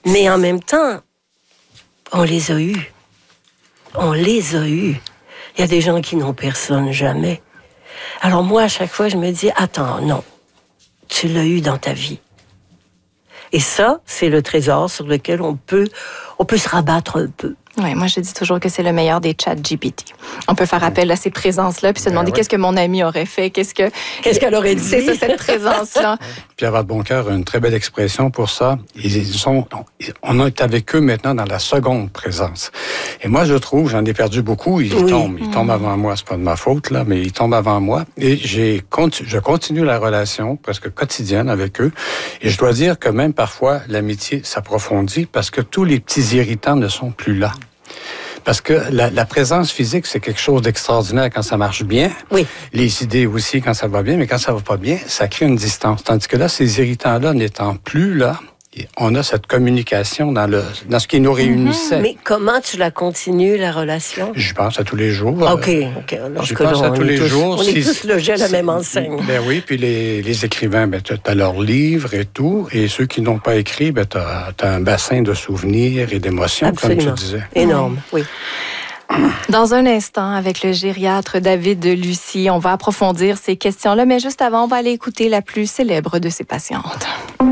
Mais en même temps, on les a eus. On les a eus. Il y a des gens qui n'ont personne jamais. Alors moi, à chaque fois, je me dis, attends, non, tu l'as eu dans ta vie. Et ça, c'est le trésor sur lequel on peut se rabattre un peu. Oui, moi, je dis toujours que c'est le meilleur des chats GPT. On peut faire appel à ces présences-là puis se demander qu'est-ce que mon ami aurait fait, qu'est-ce qu'elle aurait dit. C'est ça, cette présence-là. Pierre Vadeboncoeur a une très belle expression pour ça. On est avec eux maintenant dans la seconde présence. Et moi, je trouve, j'en ai perdu beaucoup. Ils tombent avant moi. C'est pas de ma faute, là, mais ils tombent avant moi. Et je continue la relation presque quotidienne avec eux. Et je dois dire que même parfois, l'amitié s'approfondit parce que tous les petits irritants ne sont plus là. Parce que la présence physique, c'est quelque chose d'extraordinaire quand ça marche bien. Oui. Les idées aussi quand ça va bien, mais quand ça va pas bien, ça crée une distance. Tandis que là, ces irritants-là n'étant plus là, on a cette communication dans ce qui nous réunissait. Mais comment tu la continues, la relation? Je pense à tous les jours. OK. Je pense à tous les jours. On est tous logés à la même enseigne. Ben oui, puis les écrivains, tu as leurs livres et tout. Et ceux qui n'ont pas écrit, tu as un bassin de souvenirs et d'émotions, absolument, comme tu disais. Énorme, oui. Dans un instant, avec le gériatre David Lucier, on va approfondir ces questions-là. Mais juste avant, on va aller écouter la plus célèbre de ses patientes.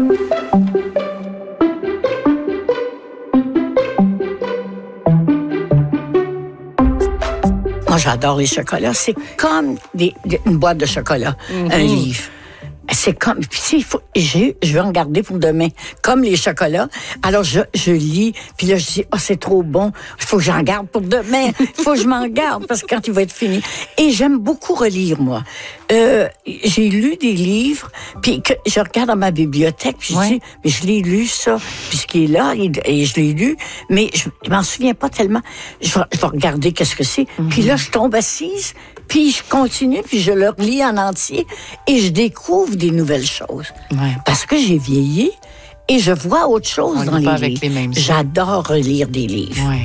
Moi, j'adore les chocolats. C'est comme une boîte de chocolat, un livre. C'est comme... je vais en garder pour demain. Comme les chocolats. Alors, je lis, puis là, je dis, c'est trop bon. Il faut que j'en garde pour demain. Il faut que je m'en garde, parce que quand il va être fini. Et j'aime beaucoup relire, moi. J'ai lu des livres, puis que je regarde dans ma bibliothèque, puis je dis, mais je l'ai lu, ça, puis ce qui est là, et je l'ai lu, mais je m'en souviens pas tellement. Je vais regarder qu'est-ce que c'est. Puis là, je tombe assise, puis je continue, puis je le relis en entier, et je découvre des nouvelles choses. Ouais. Parce que j'ai vieilli, et je vois autre chose dans les livres. J'adore relire des livres. Ouais.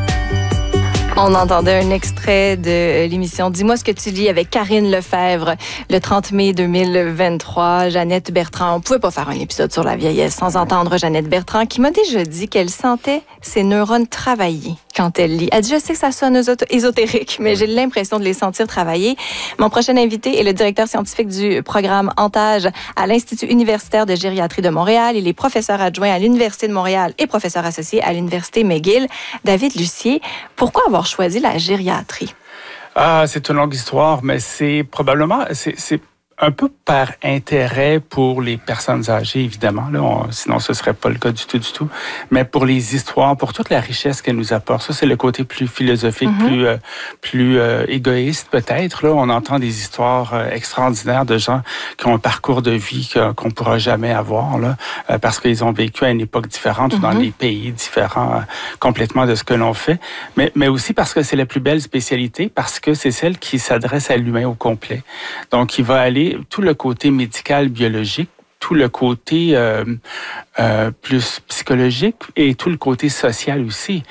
On entendait un extrait de l'émission Dis-moi ce que tu lis avec Karine Lefebvre le 30 mai 2023. Jeannette Bertrand, on ne pouvait pas faire un épisode sur la vieillesse sans entendre Jeannette Bertrand qui m'a déjà dit qu'elle sentait ses neurones travailler quand elle lit. Elle dit, je sais que ça sonne ésotérique, mais j'ai l'impression de les sentir travailler. Mon prochain invité est le directeur scientifique du programme Antage à l'Institut universitaire de gériatrie de Montréal. Il est professeur adjoint à l'Université de Montréal et professeur associé à l'Université McGill. David Lucier, pourquoi avoir choisi la gériatrie? C'est une longue histoire, mais c'est probablement... C'est un peu par intérêt pour les personnes âgées, évidemment. Là, sinon, ce ne serait pas le cas du tout. Mais pour les histoires, pour toute la richesse qu'elles nous apportent, ça, c'est le côté plus philosophique, plus égoïste peut-être. Là, on entend des histoires extraordinaires de gens qui ont un parcours de vie qu'on ne pourra jamais avoir, là, parce qu'ils ont vécu à une époque différente ou dans des pays différents complètement de ce que l'on fait. Mais aussi parce que c'est la plus belle spécialité, parce que c'est celle qui s'adresse à l'humain au complet. Donc, il va aller tout le côté médical, biologique, tout le côté plus psychologique et tout le côté social aussi.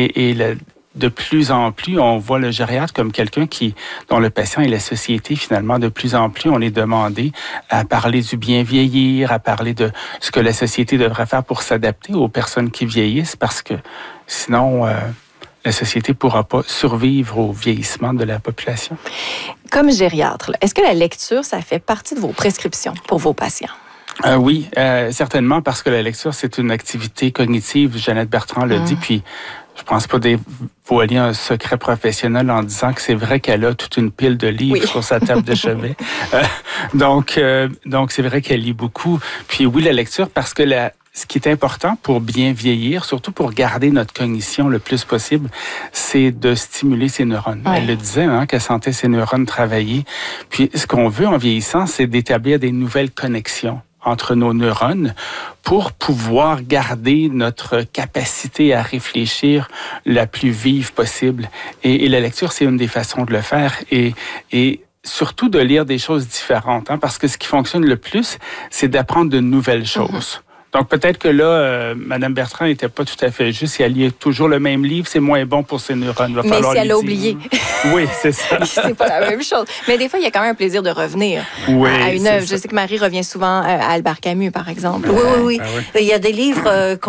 De plus en plus, on voit le gériatre comme quelqu'un dont le patient et la société, finalement, de plus en plus, on est demandé à parler du bien vieillir, à parler de ce que la société devrait faire pour s'adapter aux personnes qui vieillissent, parce que sinon... la société ne pourra pas survivre au vieillissement de la population. Comme gériatre, est-ce que la lecture, ça fait partie de vos prescriptions pour vos patients? Oui, certainement, parce que la lecture, c'est une activité cognitive. Jeannette Bertrand l'a dit, puis je pense pas dévoiler un secret professionnel en disant que c'est vrai qu'elle a toute une pile de livres sur sa table de chevet. Donc, c'est vrai qu'elle lit beaucoup. Puis oui, la lecture, parce que ce qui est important pour bien vieillir, surtout pour garder notre cognition le plus possible, c'est de stimuler ses neurones. Ouais. Elle le disait, qu'elle sentait ses neurones travailler. Puis ce qu'on veut en vieillissant, c'est d'établir des nouvelles connexions entre nos neurones pour pouvoir garder notre capacité à réfléchir la plus vive possible. Et la lecture, c'est une des façons de le faire. Et surtout de lire des choses différentes, parce que ce qui fonctionne le plus, c'est d'apprendre de nouvelles choses. Donc, peut-être que là, Mme Bertrand n'était pas tout à fait juste. Si elle lit toujours le même livre, c'est moins bon pour ses neurones. Mais si elle a oublié. Oui, c'est ça. C'est pas la même chose. Mais des fois, il y a quand même un plaisir de revenir à une œuvre. Je sais que Marie revient souvent à Albert Camus, par exemple. Oui. Il y a des livres